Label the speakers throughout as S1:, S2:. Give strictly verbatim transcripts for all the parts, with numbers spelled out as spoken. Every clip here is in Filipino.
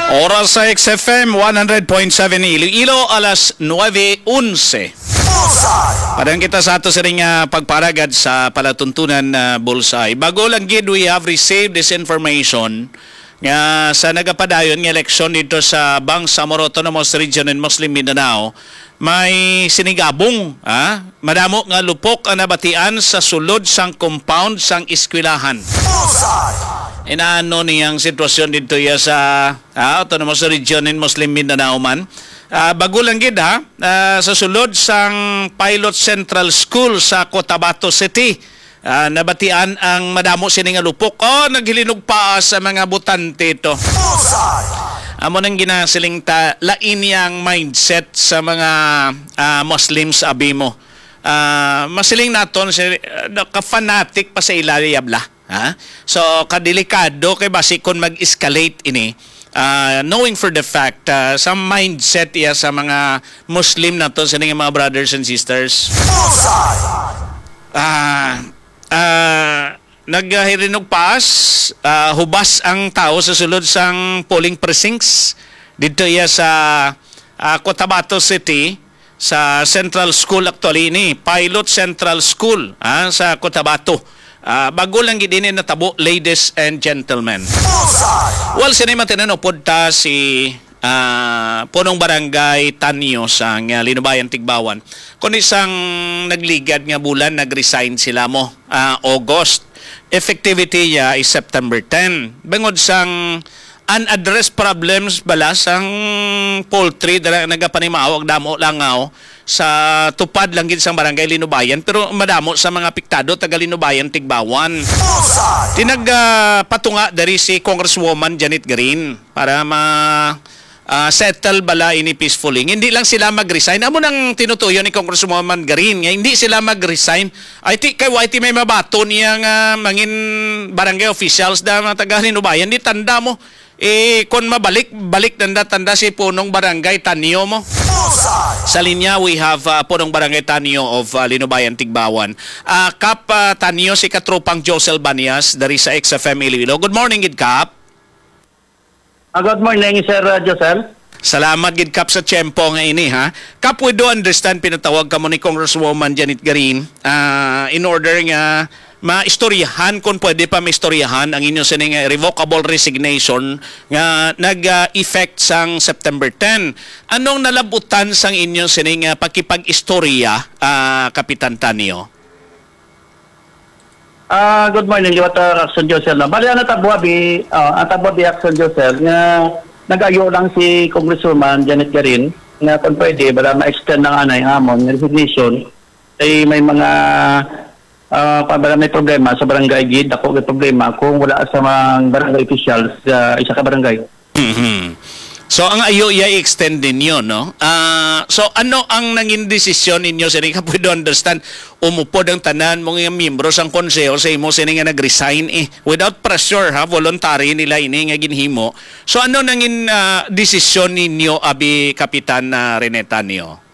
S1: Oras sa X F M one hundred point seven Iloilo, alas nueve eleven. Padang kita sa ato sa ring uh, pagparagad sa palatuntunan na uh, Bullseye. Bago lang gid, we have received this information nga sa nagapadayon ng eleksyon dito sa Bangsamoro Autonomous Region in Muslim Mindanao, may sinigabong, ha? Madamo nga lupok ang nabatian sa sulod sang compound sang eskwelahan. Inaano niyang sitwasyon dito ya sa ah, Autonomous Region in Muslim Mindanao man. Uh, bago lang gid ha, uh, sa sulod sang Pilot Central School sa Cotabato City, uh, nabatian ang madamo sini nga lupok. Oh, naghilinog pa sa mga butante ito. Amo nang ginasiling ta lain yang mindset sa mga uh, Muslims abi mo. Uh, masiling naton si uh, ka-fanatic pa sa ilaliyabla. Ha? So, kadelikado kay basikon mag-escalate ini. Uh, knowing for the fact, uh, sa mindset iya sa mga Muslim na to, sa mga brothers and sisters. Ah, uh, uh, naghirinog paas, uh, hubas ang tao sa sulod sang polling precincts dito iya sa uh, Cotabato City, sa Central School actually ini, Pilot Central School uh, sa Cotabato. Uh, bago lang gidinin na tabo, ladies and gentlemen. Well, sinay matinanopod ta si uh, punong barangay Tanyo sa uh, Linubayan, Tigbawan. Kung isang nagligad nga bulan, nag-resign sila mo uh, August. Effectivity niya is September tenth. Bangod sang unaddressed problems bala sang poultry na nagapanimawag damo langaw sa tupad lang gid sang barangay Linubayan, pero madamo sa mga apektado taga Linubayan, Tigbawan. Tinag uh, patunga dari si Congresswoman Janet Green para ma uh, settle bala ini peacefully. Hindi lang sila mag-resign. Amo nang tinutuyo ni Congresswoman Green nga hindi sila mag-resign. I think kay Y T may mabato niya nga mangin barangay officials da mga taga Linubayan. Di tanda mo eh kon mabalik balik tanda tanda si punong barangay Tanyo mo. Sa linya we have uh, punong barangay Tanyo of uh, Linubayan, Tigbawan. Uh, Kap uh, Tanyo, si katropang Josel Banias dari sa X F M Iloilo. Good morning gid Kap.
S2: Uh, good morning Sir uh, Josel.
S1: Salamat gid Kap sa tiyempo nga ini ha. Kap, we do understand pinatawag ka mo ni Congresswoman Janet Green uh, in order nga maistoryahan kung pwede pa maistoryahan ang inyong sining revocable resignation nga nag-effect sang September tenth. Anong nalabutan sang inyong sining uh, pakipag-istorya, uh, Kapitan Tanyo?
S2: Uh, good morning, Liwata Action Josel. Bali, ang tabuabi, uh, ang tabuabi Action Josel, nga nag-ayo lang si Congresswoman Janet Garin nga kung pwede, bala ma-extend ng anay hamon, resignation, ay may mga Uh, para may problema sa barangay gid, ako may problema kung wala sa mga barangay officials sa uh, isa ka barangay.
S1: Mm-hmm. So ang ayo iya i-extend din yun, no? Uh, so ano ang nanging desisyon ninyo? Sini ka pwede understand, umupod ang tanan mong miyembro sang konseho sa imo sini nga nag-resign eh without pressure ha, voluntary nila ini nga ginhimo. So ano nanging uh, desisyon ninyo abi Kapitan uh, Rene Tanyo?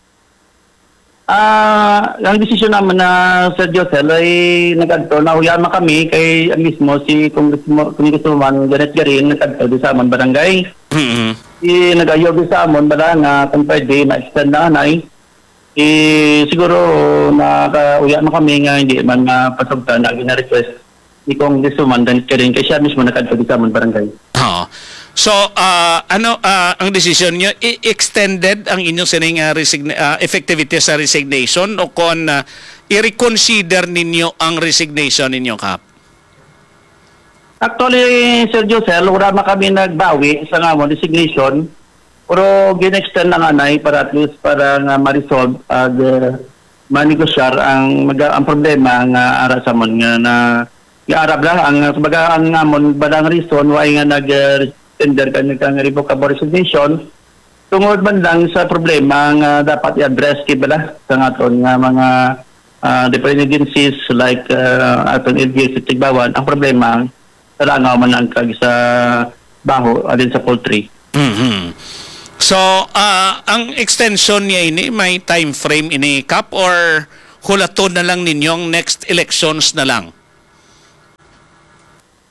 S2: Ah, uh, ang desisyon naman na Sir Josel ay nagadto na uyama kami kay ang mismo si Congresswoman Janet Garin nagadto di sa amon barangay.
S1: Mm-hmm.
S2: I nagayo di sa amon bala nga kung pwede ma-extend na anay. Eh siguro na uyama kami nga hindi man mapasugtan na gina-request ni Congresswoman Janet Garin kay siya mismo nagadto di sa amon barangay.
S1: Oh. So, uh, ano uh, ang desisyon niyo? I-extended ang inyong sining uh, resign- uh, effectivity sa resignation o kung uh, i-reconsider ninyo ang resignation ninyo, Kap?
S2: Actually, Sir Josel, wala na kami nagbawi sa nga mo resignation, pero gin-extend na anay para at least para nga ma-resolve at uh, ma-negosyar ang, mag- ang problema nga ara sa mon nga na i-arab lang ang sabaga ang amon badang reason why nga nag uh, tender kanya kang revocable resignation tungod man lang sa problema nga dapat i-address kibala sa aton nga mga uh, different agencies like uh, aton L G S Tigbawan. Ang problema sa langaw man ang kag sa baho alin sa poultry.
S1: Mm-hmm. So uh, ang extension niya ini may time frame ini, Kap, or hulaton na lang ninyong next elections na lang?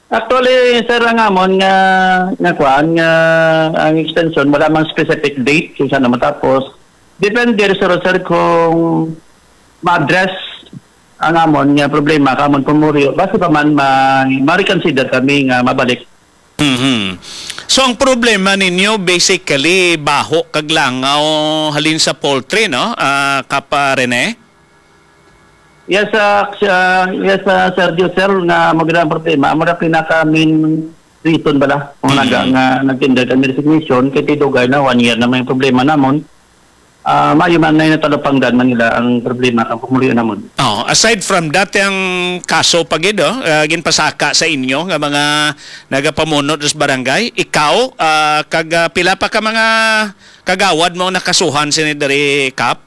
S2: Actually, sir, ang amon nga nga kuan nga ang extension wala mang specific date kung saan na matapos. Depende sir, sir kung ma-address ang amon nga problema kamon pumuryo. Basta pa man ma, ma-reconsider kami nga mabalik.
S1: Mhm. So ang problema ninyo basically baho kag langaw halin sa poultry, no? Ah, Kapa Rene?
S2: Yes, uh, uh, yes, uh, Sergio, sir, nga magandang problema. Amo na pinaka main reason bala kung
S1: Mm-hmm.
S2: naga nga nagtinda kami resignation kay tidugay na one year na may problema namon. Ah, mayo man na natalapangdan man nila ang problema kang pumulyo namon.
S1: Oh, aside from that, ang kaso pagido, uh, ginpasaka sa inyo nga mga nagapamunot sa barangay, ikaw ah, kag ah, pila pa ka mga kagawad mo nakasuhan sini diri Kap?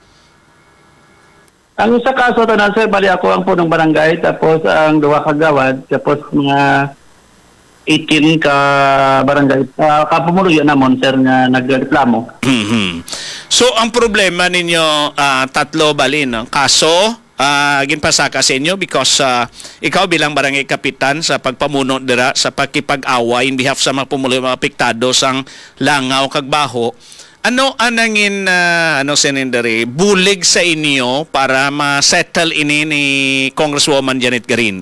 S2: Ang sa kaso tanan sir, bali ako ang punong barangay tapos ang duwa ka gawad tapos mga eighteen ka barangay uh, kapumuluyo namon sir nga nagreklamo.
S1: Mhm. So ang problema ninyo ah, tatlo bali, no? Kaso ah, ginpasaka sa inyo because ah, ikaw bilang barangay kapitan sa pagpamuno dira sa pakipag-away in behalf sa mga pumuluyo mga apektado sang langaw kag baho. Ano anangin uh, ano senindari bulig sa inyo para ma-settle ini ni Congresswoman Janet Garin?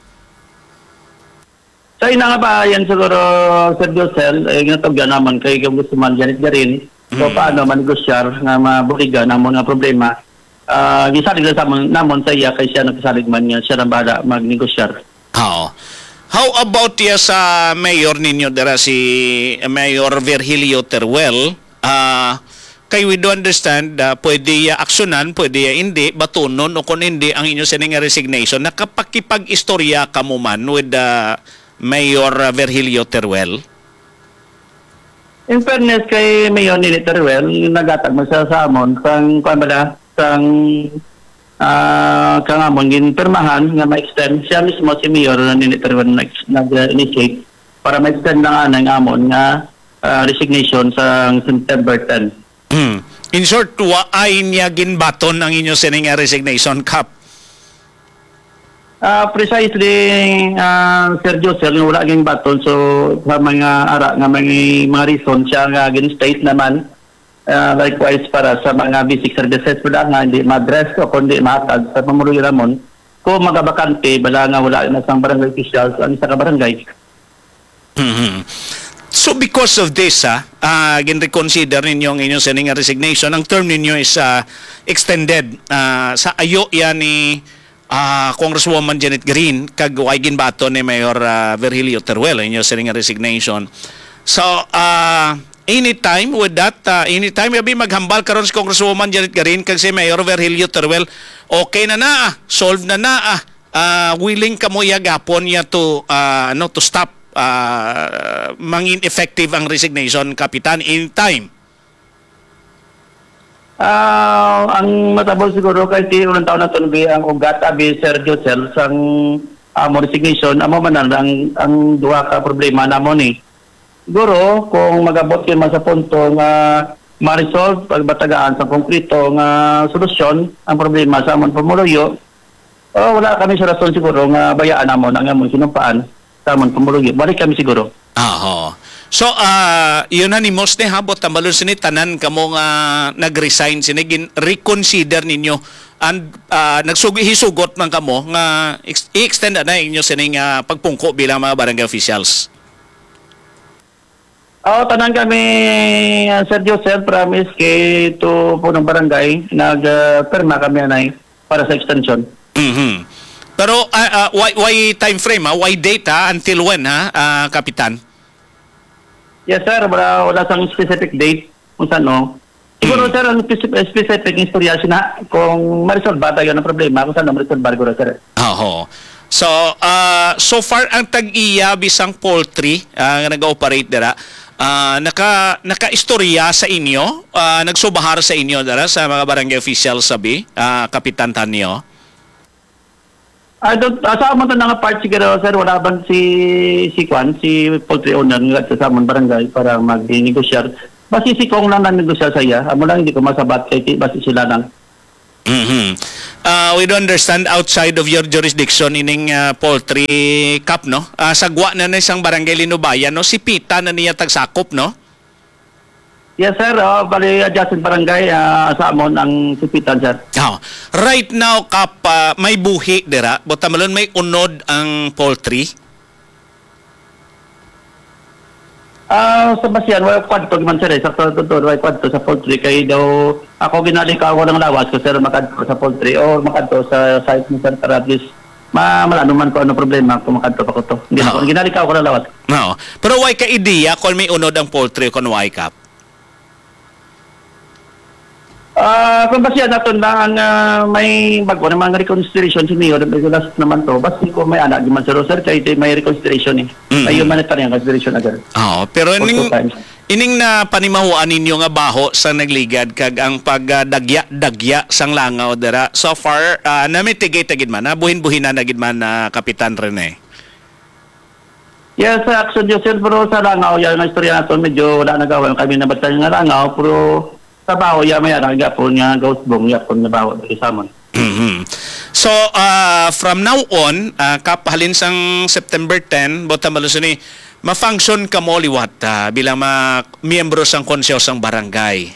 S2: Sa ina nga ba yan siguro Sir Josel, eh, ginatagyan naman kay kung gusto man Janet Garin. So
S1: Mm.
S2: paano manegosyar nga mabuligan ang mga problema. Ah, gisalig na sa namon namon sa iya kay siya nagsalig man niya siya na bala magnegosyar.
S1: Oo. How about ya sa mayor ninyo dara si Mayor Virgilio Teruel? Ah, kay we do understand uh, pwede ya aksyonan, pwede ya hindi, batunon o kung hindi ang inyo sining resignation. Nakapakipag-istorya ka mo man with uh, Mayor uh, Virgilio Teruel?
S2: In fairness kay Mayor Nini Teruel, nagatag mo sa samon sang kuan bala sang ah kangamon gin permahan nga ma-extend siya mismo si Mayor Nini Teruel nag-initiate para ma-extend na nga ng amon nga ah, resignation sa September tenth.
S1: Hmm. In short, waay niya ginbaton ang inyo sining resignation Kap?
S2: Ah, precisely, uh, Sir Josel, wala ging baton. So, sa mga ara nga mga, mga reason siya nga gin-state naman, ah, likewise para sa mga basic services wala nga hindi ma-address o kundi mahatag sa pamuluyo namon. Kung magabakante, bala nga wala na sang barangay officials, ang isa ka barangay.
S1: Mhm. So because of this, ah, uh, gin-reconsider ninyo ang inyong sining resignation. Ang term ninyo is ah, extended ah, sa ayo yan ni ah, Congresswoman Janet Green kag way ginbaton ni Mayor ah, Virgilio Teruel ang inyong sining resignation. So, ah, anytime with that, uh, anytime yabi maghambal karon si Congresswoman Janet Garin kag si Mayor Virgilio Teruel, okay na na, ah, solve na na, ah, uh, willing ka mo yagapon ya to uh, ano to stop uh, mangin effective ang resignation, Kapitan, anytime.
S2: Ah, ang matabol siguro kay ti unang taon na tunubi ang ugat abi Sir Josel sang amo resignation amo man ang ang duha ka problema namon ni. Siguro kung magabot kay man sa punto nga ma-resolve pagbatagaan sa konkreto nga solusyon ang problema sa amon pamuluyo. Oh, wala kami sa rason siguro nga bayaan namon ang amon sinumpaan sa amon pamuluyo. Balik kami siguro.
S1: Aho. So, uh, yun na ni Mos ni habot tambalon sini tanan kamo nga nag-resign sini gin reconsider ninyo and uh, nagsugihisugot man kamo nga ex- i-extend na inyo sini nga pagpungko bilang mga barangay officials.
S2: Oo, tanan kami, uh, Sir Joseph, promise kay to po ng barangay, nag-perma kami anay para sa extension.
S1: Mhm. Pero uh, uh, why, why time frame ha? Why date ha? Until when ha, uh, Kapitan?
S2: Yes, sir, wala, wala sang specific date kung saan, no? Siguro, sir, ang specific, specific istorya na kung ma-resolve ba tayo ng problema, kung saan na ma-resolve ba, sir.
S1: Oho. So, uh, so far ang tag-iya bisang poultry uh, nga nag-ooperate dira, uh, naka naka-istorya sa inyo, uh, nagsubahar sa inyo dara sa mga barangay officials sabi, uh, Kapitan Tanyo.
S2: I don't, uh, sa amon to nga part siguro, sir, wala bang si, si Kwan, si poultry owner nga sa amon barangay para mag-negosyar. Basi si Kong lang nang negosyar sa iya, amo lang hindi ko masabat kay ti, basi sila lang.
S1: Mhm. Uh, we do understand outside of your jurisdiction ining uh, poultry cup, no? Uh, sagwa na na isang barangay Linubayan, no? Si Pita na niya tagsakop, no?
S2: Yes, sir. Uh, bali, adjacent barangay uh, sa amon ang sipitan, sir.
S1: Oh. Right now, Kap, uh, may buhi, dira. Botamalon may unod ang poultry.
S2: Ah, sa Basyan, wala kwadto man sir, eh. Sa totoo, wala kwadto sa poultry. Kaya daw, ako ginalik ako ng lawas ko, sir, makadto sa poultry o makadto sa site mo, sir, para at least, ma malano man ko ano problema kung makadto pa ko to. Hindi
S1: Oo.
S2: ako, ginalik ako ng lawas.
S1: No. Pero why ka ideya kung may unod ang poultry kung why, Kap?
S2: Ah, kung Basyan natin lang ang ah, may bago naman reconsideration si Mayor, last naman to, basta ko may anak, di man sir, sir, kaya ito may reconsideration eh.
S1: Mm.
S2: May humanitarian consideration agad.
S1: Oh, pero ining,
S2: Also times.
S1: ining na panimahuan ninyo nga baho sa nagligad kag ang pagdagya-dagya sang langaw dira. So far, uh, namitigate gid man, buhin-buhin na gid man na Kapitan Rene.
S2: Yes, sa action yun, sir, pero sa langaw, yan ang istorya natin, medyo wala nagawa kami na batayan nga langaw, pero sa baho, yan may anak, yapon nga ghost bong, yapon na baho, dito sa amon.
S1: Mhm. So, uh, from now on, uh, Kap, halin sang September tenth, bota malusuni, ma-function ka mo liwat uh, bilang ma miyembro sang konsyaw sang barangay.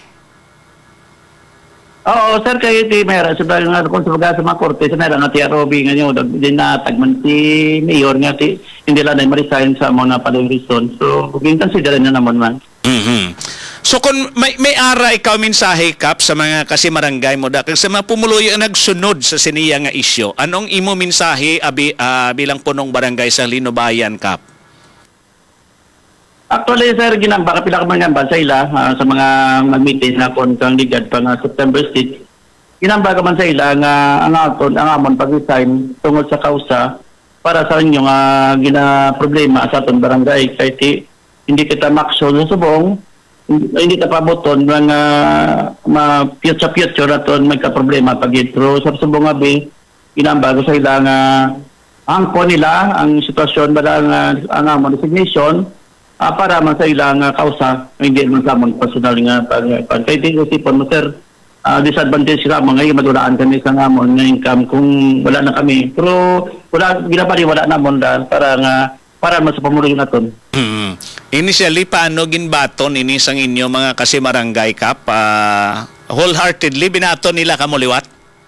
S2: Oo, sir, kayo ti mayroon. Sabi nga kung sa mga sa mga korte, sa mayroon nga ti Arobi nga nyo, din na tagman ti Mayor nga ti, hindi lang na ma-resign sa mga paling reason. So, consider na naman man.
S1: Mhm. So kung may may ara ikaw mensahe, Kap, sa mga kasi barangay mo da kag sa mga pumuluyo ang nagsunod sa siniya nga isyu, anong imo mensahe abi ah, bilang punong barangay sa Linubayan, Kap?
S2: Actually, sir, ginamba, kapila ka mga sa ila, ah, sa mga mag-meeting na kung kang ligad pa nga September sixth, ginamba ka man sa ila nga ang aton, ang amon pag-resign tungod sa kausa para sa inyo nga gina problema sa aton barangay. Kahit hindi kita makso sa subong, hindi ta paboton mga ma future future aton magka problema pag itro sa subong abi inambago sa ila nga ang ko nila ang sitwasyon bala nga ang amon resignation uh, para man sa ila nga kausa hindi man sa amon personal nga pag pag kay di usipon mo sir uh, disadvantage sila mga madulaan kami sa amon nga income kung wala na kami pero wala ginapali wala na amon dahil para nga para mas pamulong naton.
S1: Mm. Initially, paano ginbaton ini sang inyo mga kasi barangay, Kap? Uh, wholeheartedly, binaton nila kamuliwat?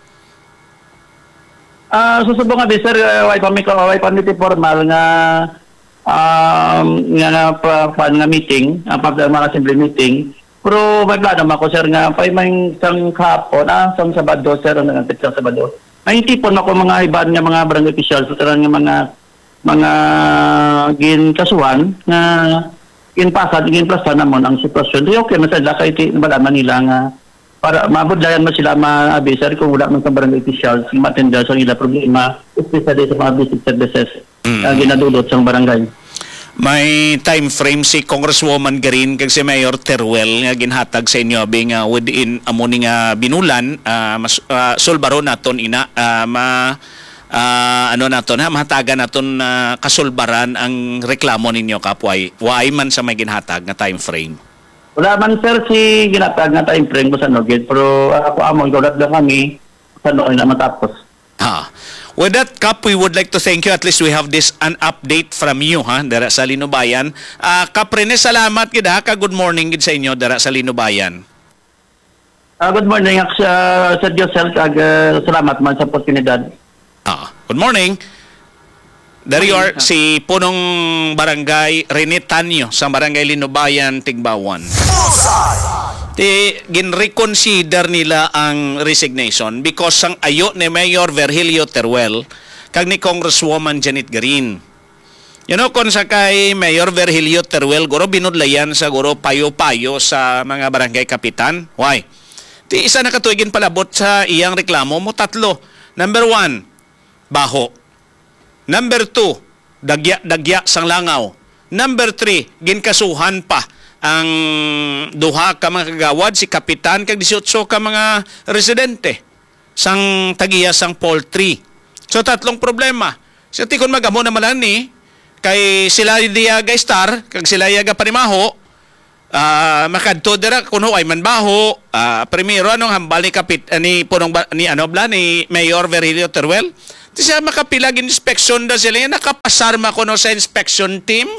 S2: Ah, susubong nga, sir, uh, way pa mi ko, way pa mi ti formal nga um, nga nga pa, pa nga meeting, ang uh, mga assembly meeting. Pero may plano ako, sir, nga pa may isang kahapon, ah, isang Sabado, sir, ang nangatip sa Sabado. May tipon ako mga iban nga mga barangay officials, so nga mga mga ginkasuhan na ginpasad, ginplasan namon ang sitwasyon. So, okay, masala kay ti malaman nila nga para mabudlayan mo sila ma-abisar kung wala man sa barangay officials matenda sa ila problema, especially sa mga basic services mm. uh, ginadulot sa barangay.
S1: May time frame si Congresswoman Garin kag si Mayor Teruel nga ginhatag sa inyo abi nga within amo ni nga binulan uh, mas uh, sulbaro naton ina uh, ma Uh, ano naton ha mahatagan naton na uh, kasulbaran ang reklamo ninyo, kapway why man sa may ginhatag na time frame.
S2: Wala man sir si ginhatag na time frame ko sa nogit pero uh, ako amon gulat lang kami sa noon na matapos.
S1: Ah. With that, Kap, we would like to thank you. At least we have this an update from you ha dara sa Linubayan. Uh, Kap Rene, salamat gid ha ka good morning gid sa inyo dara sa Linubayan.
S2: Uh, good morning uh, sa Josel kag uh, salamat man sa oportunidad.
S1: Ah, good morning. There you are, si punong barangay Rene Tanyo sa barangay Linubayan, Tigbawan. Ti ginreconsider nila ang resignation because sang ayo ni Mayor Virgilio Teruel kag ni Congresswoman Janet Garin. You know, kung sa kay Mayor Virgilio Teruel, guro binudlayan sa guro payo-payo sa mga barangay kapitan. Why? Ti isa na katuigin palabot sa iyang reklamo mo tatlo. Number one, baho. Number two, dagya-dagya sang langaw. Number three, ginkasuhan pa ang duha ka mga kagawad, si kapitan kag disotso ka mga residente sang tagiya sang poultry. So tatlong problema. Sa tikon magamo naman ni kay sila diya ga star kag sila yaga panimaho Ah, makadto dira kuno ay manbaho. Ah, primero anong hambal ni kapit ah, ni punong ba- ni ano bla ni Mayor Virgilio Teruel. Di siya makapilag inspection da sila yan. Nakapasarma ko no sa inspection team.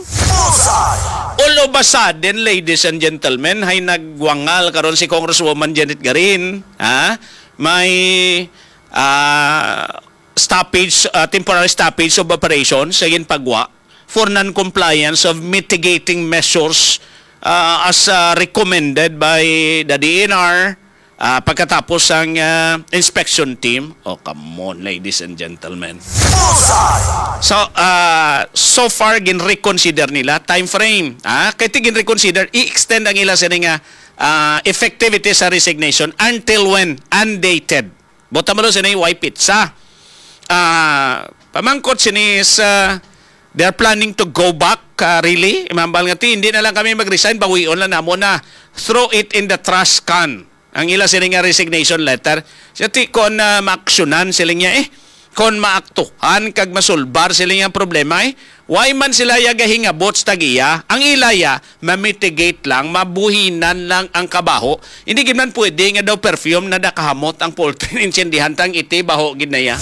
S1: All of a sudden, ladies and gentlemen, hay nagwangal karon si Congresswoman Janet Garin. Ha? May ah, stoppage, ah, temporary stoppage of operations sa pagwa for non-compliance of mitigating measures uh, as uh, recommended by the D N R uh, pagkatapos ang uh, inspection team. Oh, come on, ladies and gentlemen. So, uh, so far, gin-reconsider nila time frame. Ah, kaya gin-reconsider, i-extend ang ila sa nga uh, effectivity sa resignation until when? Undated. Bota mo doon sa nga wipe it sa uh, pamangkot sinis uh, they're planning to go back, uh, really? Imambal nga ti, hindi na lang kami mag-resign, bawion lang na mo na. Throw it in the trash can. Ang ila sila nga resignation letter. Siya ti, kung uh, maaksyonan sila niya eh, kung maaktuhan, kag masulbar sila nga problema eh, why man sila yagahinga bots tagiya, ang ilaya, mamitigate lang, mabuhinan lang ang kabaho. Hindi ginaman pwede nga daw perfume na nakahamot ang poultry, insendihan tang iti, baho ginaya.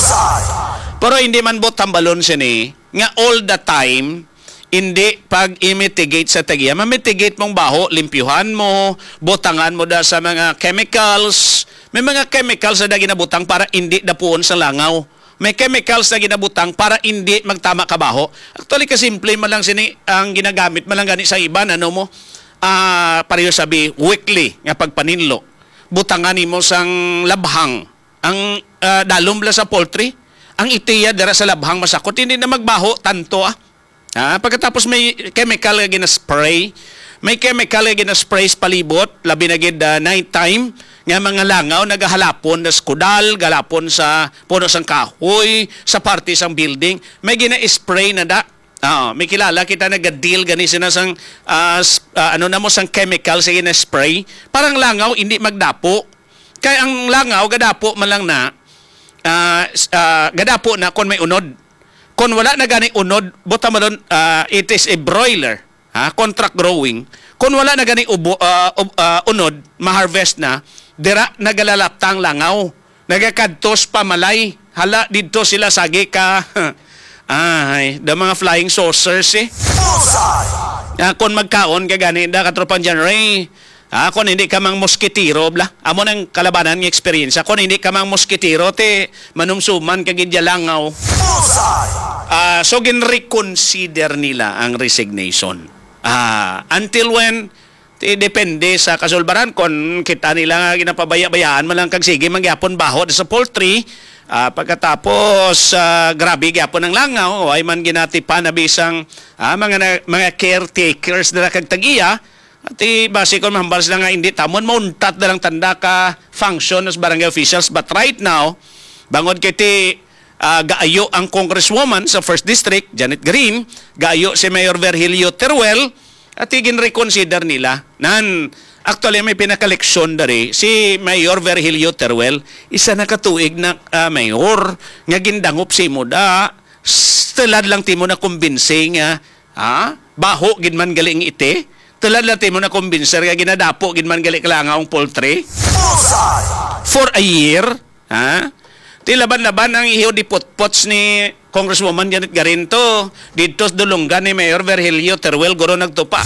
S1: Pero hindi man bot tambalon sini, nga all the time, hindi pag i-mitigate sa tagiya, ma-mitigate mong baho, limpyuhan mo, butangan mo da sa mga chemicals. May mga chemicals na ginabutang para hindi dapuon sa langaw. May chemicals na ginabutang para hindi magtama kabaho. Actually, kasimple man lang sini ang ginagamit man lang gani sa iban, ano mo, uh, pareho sabi, weekly, nga pagpaninlo. Butangan mo sang labhang, ang uh, dalom la sa poultry, ang itiya dara sa labhang masakot, hindi na magbaho, tanto ah. Ah, pagkatapos may chemical nga gina-spray, may chemical nga gina-spray sa palibot, labi na gid uh, night time, nga mga langaw nagahalapon na skudal, galapon sa puno sang kahoy, sa parte sang building, may gina-spray na da. Ah, may kilala kita nag-deal gani sina sang uh, uh, ano na mo sang chemical sa gina-spray, parang langaw hindi magdapo. Kaya ang langaw gadapo man lang na uh, uh, gadapo na kung may unod. Kung wala na gani unod, buta mo doon, uh, it is a broiler, ha? Contract growing. Kung wala na gani ubo, uh, uh, unod, ma-harvest na, dira nagalalaptang langaw. Nagakadtos pamalay. Hala, dito sila sagi ka. Ay, da mga flying saucers eh. Uh, kung magkaon ka gani, da katropang dyan, Ray, ah, kung hindi ka mang moskitiro, bla. Amo ng kalabanan ng experience. Kung hindi ka mang moskitiro, te, manumsuman kagidya langaw. Ah, so gin-reconsider nila ang resignation. Ah, until when? Te, depende sa kasulbaran. Kung kita nila nga ginapabaya-bayaan, malang kag sige, mangyapon baho sa poultry. Ah, pagkatapos, ah, grabe gyapon ng langaw, o ay man ginatipa na bisang ah, mga, mga caretakers na kag tagiya. At base ko mahambal sila nga hindi tamon mauntat na lang tanda ka function as barangay officials, but right now bangod kiti uh, gaayo ang congresswoman sa first district Janet Green, gaayo si Mayor Virgilio Teruel, at gin-reconsider nila nan actually may pinakaleksyon dari si Mayor Virgilio Teruel, isa na katuig na uh, mayor nga gindangop si mo da stilad lang timo na kumbinse nga ha baho gid man galing ite. Tulad natin mo na kumbinser nga ginadapo ginman gali kalanga ang poultry for a year, ha? Ti laban-laban ang ihiw di potpots ni Congresswoman Janet Garinto dito sa dulunggan ni Mayor Virgilio Teruel guro nagtupa.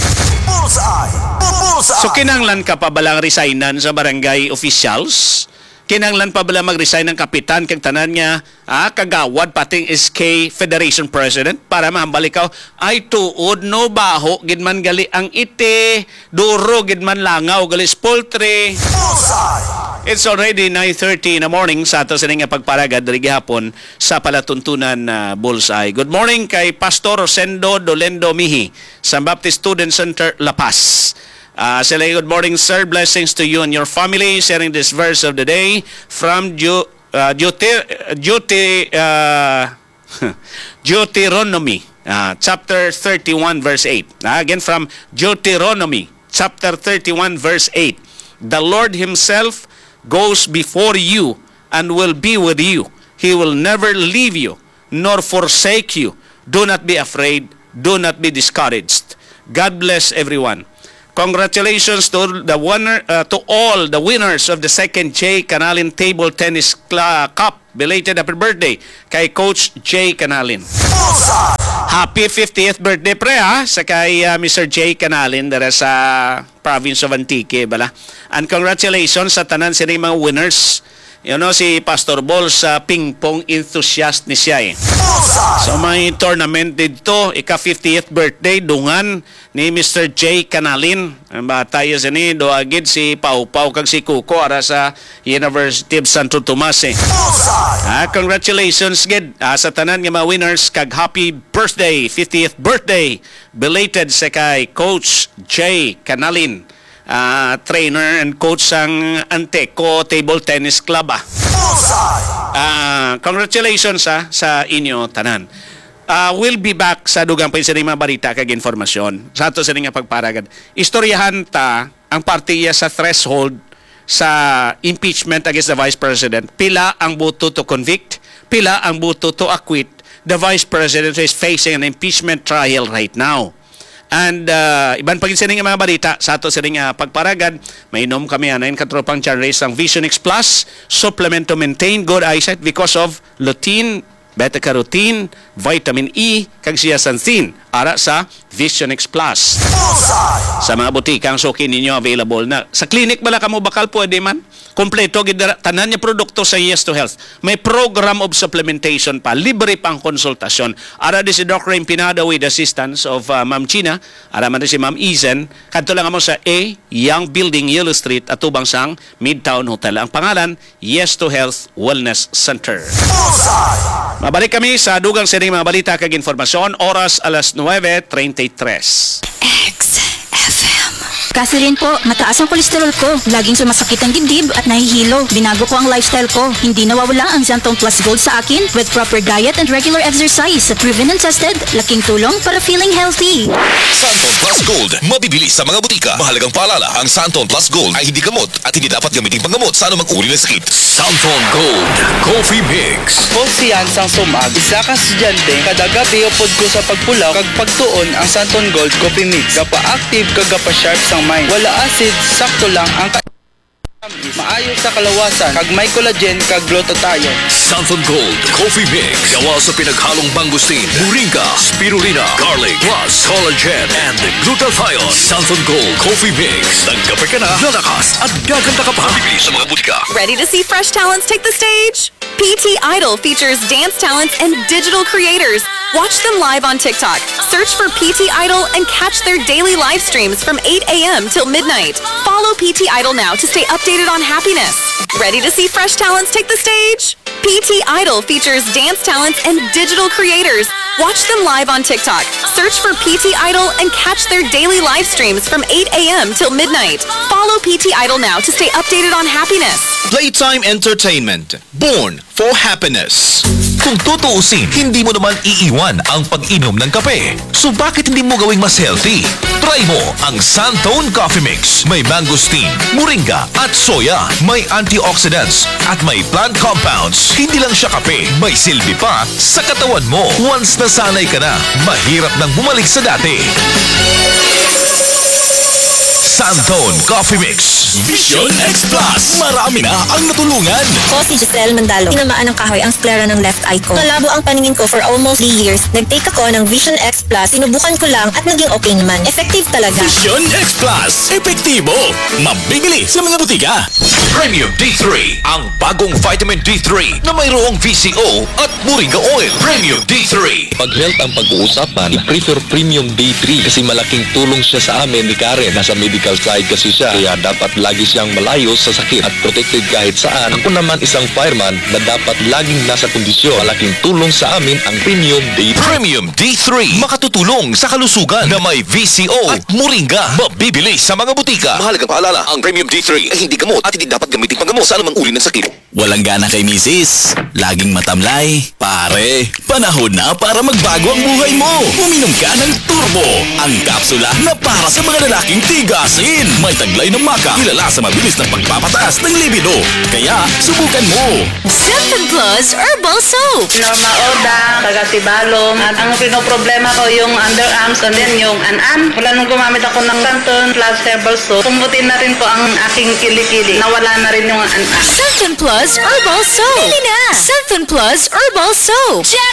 S1: So kinanglan ka pa balang resignan sa barangay officials? Kinanglan pa bala mag-resign ng kapitan kag tanan niya, ah, kagawad pating S K Federation President para mahambal ikaw ay tuod no baho gid man gali ang ite, duro gid man langaw gali poultry. It's already nine thirty in the morning sa ato sa nga pagparagad diri gihapon sa palatuntunan na uh, Bullseye. Good morning kay Pastor Rosendo Dolendo Mihi sa Baptist Student Center La Paz. Uh, say good morning, sir. Blessings to you and your family. Sharing this verse of the day from Ju- uh, Deuter- Deuter- uh, Deuteronomy, uh, chapter thirty-one, verse eight. Uh, again, from Deuteronomy, chapter thirty-one, verse eight. The Lord Himself goes before you and will be with you. He will never leave you nor forsake you. Do not be afraid. Do not be discouraged. God bless everyone. Congratulations to the winner, uh, to all the winners of the second Jay Canalin Table Tennis Cla- Cup. Belated happy birthday kay Coach Jay Canalin. Happy fiftieth birthday pre ha sa kay uh, Mister Jay Canalin dara sa province of Antique bala. And congratulations sa tanan sini mga winners. You know, si Pastor Ball sa ping-pong enthusiast ni siya eh. So may tournament dito, ika-fiftieth birthday, dungan ni Mister J. Canalin. Ang bata yun sini, doagid si Pau Pau kag si Kuko ara sa University of Santo Tomas eh. Ah, congratulations gid ah, sa tanan nga mga winners kag happy birthday, fiftieth birthday belated sa kay Coach J. Canalin. Uh, trainer and coach sang Anteco Table Tennis Club ah. Uh, congratulations ah, sa inyo tanan. Uh, we'll be back sa dugang pa sa mga balita kag informasyon. Sa ato sa nga pagparagad. Istoryahan ta ang partiya sa threshold sa impeachment against the Vice President. Pila ang boto to convict, pila ang boto to acquit. The Vice President is facing an impeachment trial right now. And uh, iban pagin sa mga balita sa ato sa nga pagparagad, mainom kami anayin katropang Chanrace ang Vision X Plus supplement to maintain good eyesight because of lutein, beta-carotene, vitamin E, kag zeaxanthin ara sa Vision X Plus. Sa mga butikang suki ninyo available na. Sa clinic bala kamo bakal pwede man. Kompleto gid tanan niya produkto sa Yes to Health. May program of supplementation pa, libre pang konsultasyon. Ara di si Doc Rain Pinada with assistance of uh, Ma'am Gina, ara man si Ma'am Izen, kadto lang mo sa A Young Building Yellow Street atubang sang Midtown Hotel. Ang pangalan Yes to Health Wellness Center. Mabalik kami sa dugang sining mga balita kag informasyon, oras alas nueve treinta y tres.
S3: Kasi rin po, mataas ang kolesterol ko. Laging sumasakit ang dibdib at nahihilo. Binago ko ang lifestyle ko. Hindi nawawala ang Santon Plus Gold sa akin with proper diet and regular exercise. Proven and tested, laking tulong para feeling healthy.
S4: Santon Plus Gold, mabibili sa mga butika. Mahalagang paalala, ang Santon Plus Gold ay hindi gamot at hindi dapat gamitin panggamot sa anumang uri ng sakit. Santon Gold Coffee Mix.
S5: Konsiyansang sumag, isa ka estudyante, kada gabi upod ko sa pagpulaw, kag pagtuon ang Santon Gold Coffee Mix. Gapa-active, kag gapa-sharp sang mind. Wala acid, sakto lang ang ka- maayo sa kalawasan, kag may collagen, kag glutathione.
S4: Santon Gold Coffee Mix. Gawa sa pinaghalong mangustin, moringa, spirulina, garlic, plus collagen and glutathione. Santon Gold Coffee Mix. Nagkape ka na, lalakas at gaganda ka pa. Bibili sa mga butika.
S6: Ready to see fresh talents take the stage? P T Idol features dance talents and digital creators. Watch them live on TikTok. Search for P T Idol and catch their daily live streams from eight a.m. till midnight. Follow P T Idol now to stay updated on happiness. Ready to see fresh talents take the stage? P T Idol features dance talents and digital creators. Watch them live on TikTok. Search for P T Idol and catch their daily live streams from eight a.m. till midnight. Follow P T Idol now to stay updated on happiness.
S4: Playtime Entertainment. Born for happiness. Kung tutuusin, hindi mo naman iiwan ang pag-inom ng kape. So bakit hindi mo gawing mas healthy? Try mo ang Santon Coffee Mix. May mangosteen, moringa at soya. May antioxidants at may plant compounds. Hindi lang siya kape, may silbi pa sa katawan mo. Once nasanay ka na, mahirap nang bumalik sa dati. Santon Coffee Mix. Vision X Plus. Marami na ang natulungan.
S3: Ako si Giselle Mandalo. Tinamaan ng kahoy ang sclera ng left eye ko. Nalabo ang paningin ko for almost three years. Nag-take ako ng Vision X Plus. Sinubukan ko lang at naging okay naman. Effective talaga.
S4: Vision X Plus. Epektibo. Mabibili sa mga butika. Premium D three. Ang bagong vitamin D three na mayroong V C O at Moringa Oil. Premium D three.
S7: Pag health ang pag-uusapan, i-prefer Premium D three kasi malaking tulong siya sa amin ni Karen. Nasa medical side kasi siya, kaya dapat lagi siyang malayo sa sakit at protected kahit saan. Ako naman isang fireman na dapat laging nasa kondisyon. Malaking tulong sa amin ang Premium D three.
S4: Premium D three. Makatutulong sa kalusugan na may V C O at Moringa. Mabibili sa mga butika. Mahalagang paalala, ang Premium D three ay hindi gamot at hindi dapat gamitin panggamot sa anumang uri ng sakit.
S8: Walang gana kay misis, laging matamlay. Pare, panahon na para magbago ang buhay mo. Uminom ka ng Turbo, ang kapsula na para sa mga lalaking tigas Pansin! May taglay ng maka, kilala sa mabilis na pagpapataas ng libido. Kaya, subukan mo!
S6: Santon Plus Herbal Soap.
S9: Norma Oda, taga Tibalong. At ang pinoproblema ko yung underarms and then yung an-an. Wala nung gumamit ako ng Santon Plus Herbal Soap. Pumutin na rin po ang aking kilikili. Nawala na rin yung an-an.
S6: Santon Plus Herbal Soap. Bili na! Santon Plus Herbal Soap. Check!